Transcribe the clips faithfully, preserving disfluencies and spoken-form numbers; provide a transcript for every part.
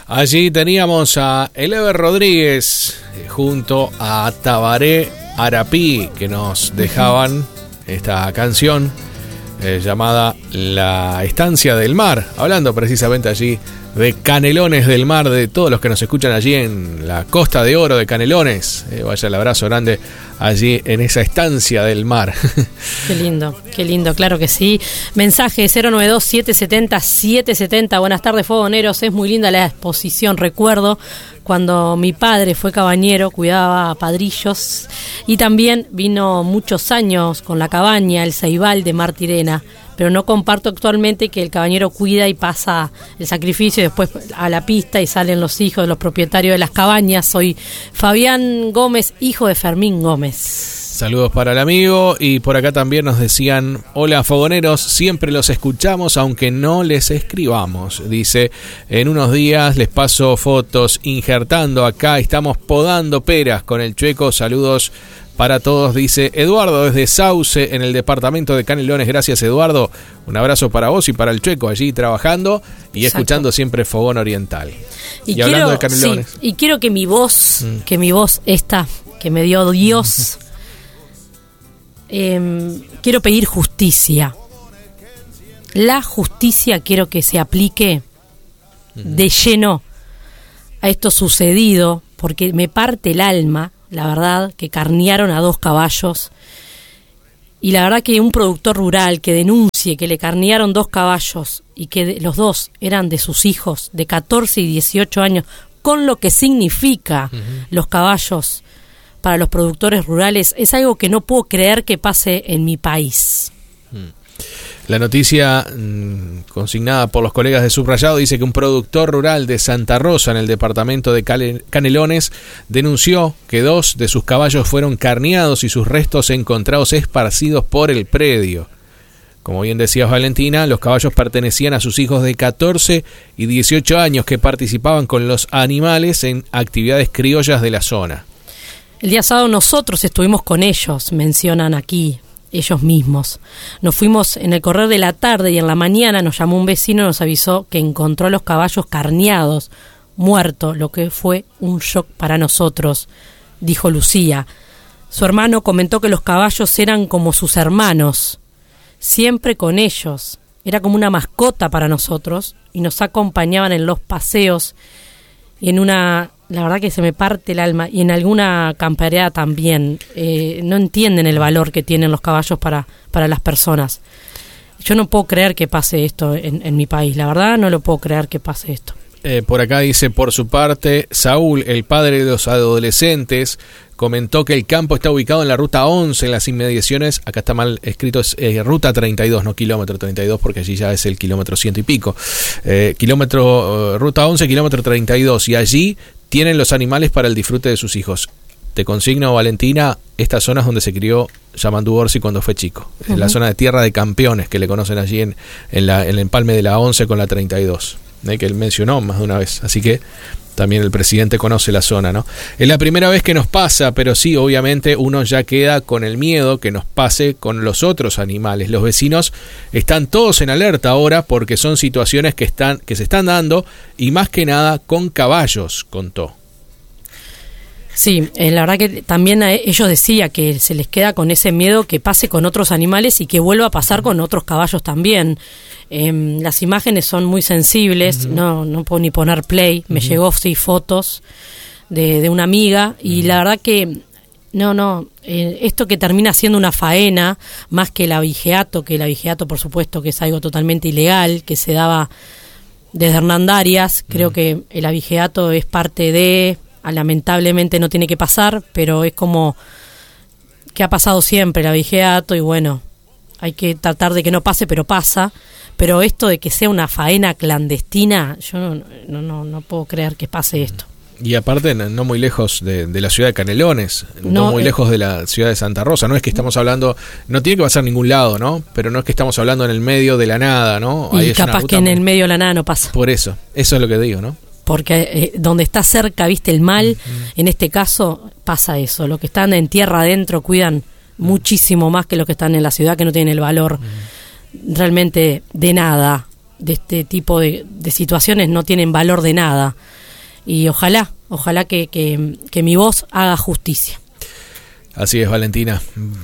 Allí teníamos a Eleber Rodríguez eh, junto a Tabaré Arapí, que nos dejaban esta canción eh, llamada La Estancia del Mar, hablando precisamente allí de Canelones del Mar, de todos los que nos escuchan allí en la Costa de Oro de Canelones. Eh, vaya el abrazo grande allí en esa estancia del mar. Qué lindo, qué lindo, claro que sí. Mensaje cero nueve dos, siete siete cero, siete siete cero. Buenas tardes, fogoneros. Es muy linda la exposición. Recuerdo cuando mi padre fue cabañero, cuidaba a padrillos y también vino muchos años con la cabaña, el Ceibal de Mar Tirena. Pero no comparto actualmente que el cabañero cuida y pasa el sacrificio y después a la pista y salen los hijos de los propietarios de las cabañas. Soy Fabián Gómez, hijo de Fermín Gómez. Saludos para el amigo, y por acá también nos decían: hola fogoneros, siempre los escuchamos aunque no les escribamos. Dice, en unos días les paso fotos injertando acá, estamos podando peras con el Chueco. Saludos para todos, dice Eduardo desde Sauce, en el departamento de Canelones. Gracias, Eduardo. Un abrazo para vos y para el Chueco, allí trabajando y Exacto. escuchando siempre Fogón Oriental. Y, y quiero, hablando de Canelones. Sí, y quiero que mi voz, mm. que mi voz esta, que me dio Dios, eh, quiero pedir justicia. La justicia quiero que se aplique mm. de lleno a esto sucedido, porque me parte el alma. La verdad, que carnearon a dos caballos. Y la verdad que un productor rural que denuncie que le carnearon dos caballos y que de, los dos eran de sus hijos de catorce y dieciocho años, con lo que significa uh-huh. los caballos para los productores rurales, es algo que no puedo creer que pase en mi país. Uh-huh. La noticia mmm, consignada por los colegas de Subrayado dice que un productor rural de Santa Rosa, en el departamento de Canelones, denunció que dos de sus caballos fueron carneados y sus restos encontrados esparcidos por el predio. Como bien decías, Valentina, los caballos pertenecían a sus hijos de catorce y dieciocho años que participaban con los animales en actividades criollas de la zona. El día sábado nosotros estuvimos con ellos, mencionan aquí ellos mismos. Nos fuimos en el correr de la tarde y en la mañana nos llamó un vecino y nos avisó que encontró los caballos carneados, muertos, lo que fue un shock para nosotros, dijo Lucía. Su hermano comentó que los caballos eran como sus hermanos, siempre con ellos. Era como una mascota para nosotros y nos acompañaban en los paseos y en una... La verdad que se me parte el alma, y en alguna campaña también. Eh, no entienden el valor que tienen los caballos para, para las personas. Yo no puedo creer que pase esto en, en mi país, la verdad no lo puedo creer que pase esto. Eh, por acá dice, por su parte, Saúl, el padre de los adolescentes, comentó que el campo está ubicado en la ruta once, en las inmediaciones, acá está mal escrito, es eh, ruta treinta y dos, no kilómetro treinta y dos, porque allí ya es el kilómetro ciento y pico. Eh, kilómetro, uh, ruta once, kilómetro treinta y dos, y allí tienen los animales para el disfrute de sus hijos. Te consigno, Valentina, esta zona es donde se crió Yamandu Orsi cuando fue chico. Uh-huh. En la zona de Tierra de Campeones, que le conocen allí en, en, la, en el empalme de la once con la treinta y dos, ¿eh? Que él mencionó más de una vez. Así que también el presidente conoce la zona, ¿no? Es la primera vez que nos pasa, pero sí, obviamente uno ya queda con el miedo que nos pase con los otros animales. Los vecinos están todos en alerta ahora porque son situaciones que están que se están dando, y más que nada con caballos, contó. Sí, eh, la verdad que también a ellos decía que se les queda con ese miedo que pase con otros animales y que vuelva a pasar con otros caballos también. Eh, las imágenes son muy sensibles, uh-huh. no no puedo ni poner play, uh-huh. me llegó sí fotos de, de una amiga, y uh-huh. la verdad que no, no, eh, esto que termina siendo una faena, más que el abigeato, que el abigeato por supuesto que es algo totalmente ilegal, que se daba desde Hernandarias, uh-huh. creo que el abigeato es parte de... lamentablemente no tiene que pasar, pero es como que ha pasado siempre el abigeato, y bueno, hay que tratar de que no pase, pero pasa. Pero esto de que sea una faena clandestina, yo no, no, no, no puedo creer que pase esto. Y aparte, no muy lejos de, de la ciudad de Canelones, no, no muy eh, lejos de la ciudad de Santa Rosa. No es que estamos hablando, no tiene que pasar a ningún lado, ¿no? Pero no es que estamos hablando en el medio de la nada, ¿no? Y ahí capaz que en muy... el medio de la nada no pasa. Por eso, eso es lo que digo, ¿no? Porque eh, donde está cerca, viste, el mal, uh-huh. en este caso pasa eso. Los que están en tierra adentro cuidan uh-huh. muchísimo más que los que están en la ciudad, que no tienen el valor uh-huh. realmente de nada de este tipo de, de situaciones no tienen valor de nada. Y ojalá, ojalá que, que, que mi voz haga justicia. Así es, Valentina.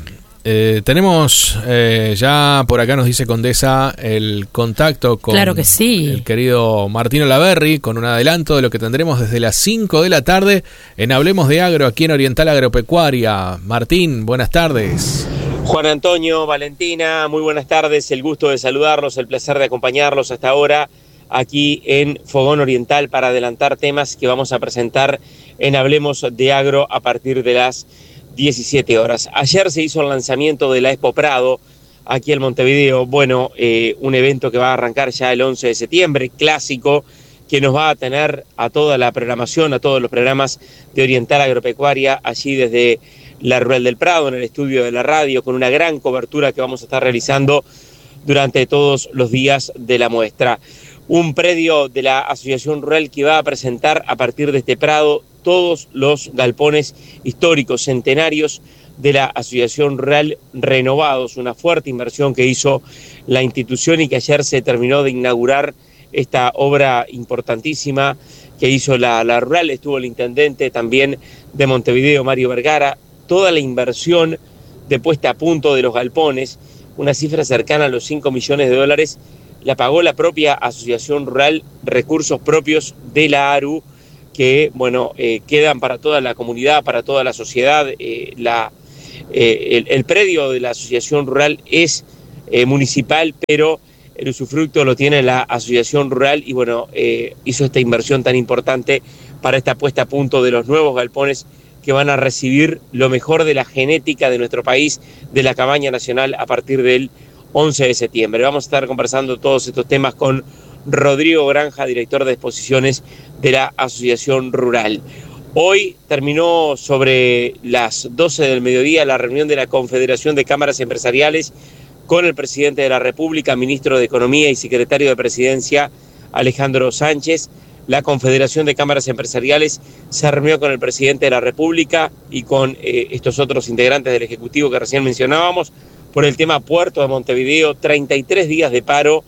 Eh, tenemos eh, ya por acá, nos dice Condesa, el contacto con claro que sí. el querido Martín Olaverri, con un adelanto de lo que tendremos desde las cinco de la tarde en Hablemos de Agro, aquí en Oriental Agropecuaria. Martín, buenas tardes. Juan Antonio, Valentina, muy buenas tardes, el gusto de saludarlos, el placer de acompañarlos hasta ahora aquí en Fogón Oriental para adelantar temas que vamos a presentar en Hablemos de Agro a partir de las diecisiete horas. Ayer se hizo el lanzamiento de la Expo Prado aquí en Montevideo, bueno, eh, un evento que va a arrancar ya el once de septiembre, clásico, que nos va a tener a toda la programación, a todos los programas de Oriental Agropecuaria, allí desde la Rural del Prado, en el estudio de la radio, con una gran cobertura que vamos a estar realizando durante todos los días de la muestra. Un predio de la Asociación Rural que va a presentar a partir de este prado todos los galpones históricos, centenarios de la Asociación Rural renovados, una fuerte inversión que hizo la institución y que ayer se terminó de inaugurar esta obra importantísima que hizo la, la Rural. Estuvo el intendente también de Montevideo, Mario Vergara. Toda la inversión de puesta a punto de los galpones, una cifra cercana a los cinco millones de dólares, la pagó la propia Asociación Rural, recursos propios de la A R U, que bueno eh, quedan para toda la comunidad, para toda la sociedad. Eh, la, eh, el, el predio de la Asociación Rural es eh, municipal, pero el usufructo lo tiene la Asociación Rural y bueno, eh, hizo esta inversión tan importante para esta puesta a punto de los nuevos galpones que van a recibir lo mejor de la genética de nuestro país, de la cabaña nacional, a partir del once de septiembre. Vamos a estar conversando todos estos temas con Rodrigo Granja, director de exposiciones de la Asociación Rural. Hoy terminó sobre las doce del mediodía la reunión de la Confederación de Cámaras Empresariales con el presidente de la República, ministro de Economía y secretario de Presidencia, Alejandro Sánchez. La Confederación de Cámaras Empresariales se reunió con el presidente de la República y con eh, estos otros integrantes del Ejecutivo que recién mencionábamos por el tema Puerto de Montevideo. treinta y tres días de paro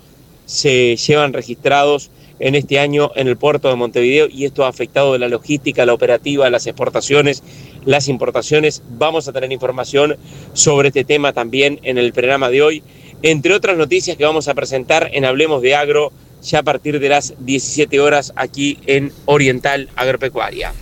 se llevan registrados en este año en el Puerto de Montevideo y esto ha afectado la logística, la operativa, las exportaciones, las importaciones. Vamos a tener información sobre este tema también en el programa de hoy, entre otras noticias que vamos a presentar en Hablemos de Agro ya a partir de las diecisiete horas aquí en Oriental Agropecuaria.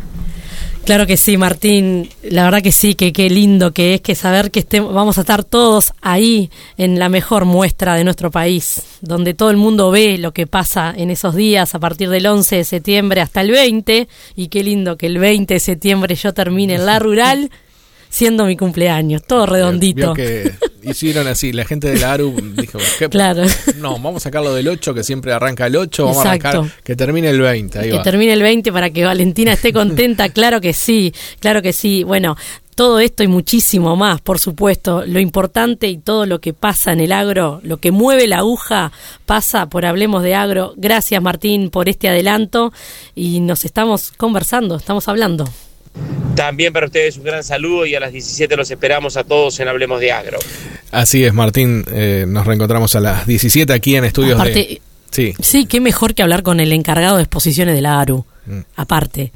Claro que sí, Martín, la verdad que sí, que qué lindo que es que saber que estemos, vamos a estar todos ahí en la mejor muestra de nuestro país, donde todo el mundo ve lo que pasa en esos días a partir del once de septiembre hasta el veinte, y qué lindo que el veinte de septiembre yo termine en la Rural siendo mi cumpleaños, todo redondito. Vio que hicieron así, la gente de la A R U dijo, ¿qué? Claro. No, vamos a sacarlo del ocho, que siempre arranca el ocho, vamos Exacto. a arrancar, que termine el veinte. Ahí que va. termine el veinte para que Valentina esté contenta, claro que sí, claro que sí. Bueno, todo esto y muchísimo más, por supuesto. Lo importante y todo lo que pasa en el agro, lo que mueve la aguja, pasa por Hablemos de Agro. Gracias, Martín, por este adelanto y nos estamos conversando, estamos hablando. También para ustedes un gran saludo y a las diecisiete los esperamos a todos en Hablemos de Agro. Así es, Martín, eh, nos reencontramos a las diecisiete aquí en Estudios Aparte, de... Sí. sí, qué mejor que hablar con el encargado de exposiciones de la A R U, mm. aparte.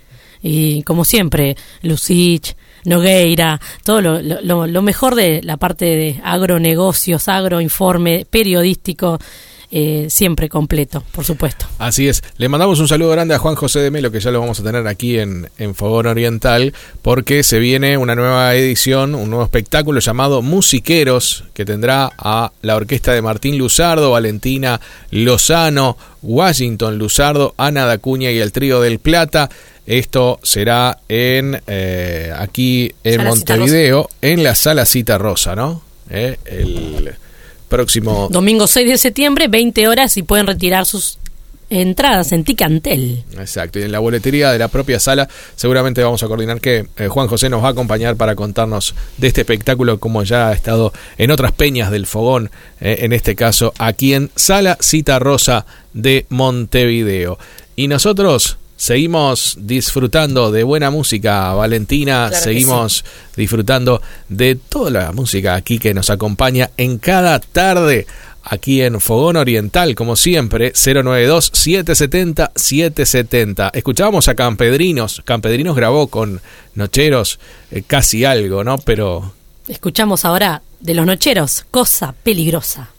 Y como siempre, Lucich, Nogueira, todo lo, lo, lo mejor de la parte de agronegocios, agroinforme, periodístico, Eh, siempre completo, por supuesto. Así es. Le mandamos un saludo grande a Juan José de Melo, que ya lo vamos a tener aquí en, en Fogón Oriental, porque se viene una nueva edición, un nuevo espectáculo llamado Musiqueros, que tendrá a la orquesta de Martín Luzardo, Valentina Lozano, Washington Luzardo, Ana Dacuña y el Trío del Plata. Esto será en eh, aquí en Sala Montevideo, en la Sala Cita Rosa, ¿no? Eh, el próximo domingo seis de septiembre, veinte horas, y pueden retirar sus entradas en Ticantel. Exacto, y en la boletería de la propia sala seguramente vamos a coordinar que eh, Juan José nos va a acompañar para contarnos de este espectáculo, como ya ha estado en otras peñas del Fogón, eh, en este caso aquí en Sala Cita Rosa de Montevideo. Y nosotros seguimos disfrutando de buena música, Valentina, claro, seguimos sí. disfrutando de toda la música aquí que nos acompaña en cada tarde aquí en Fogón Oriental, como siempre, cero nueve dos, siete siete cero, siete siete cero. Escuchábamos a Campedrinos, Campedrinos grabó con Nocheros eh, casi algo, ¿no? Pero... Escuchamos ahora de los Nocheros, Cosa Peligrosa.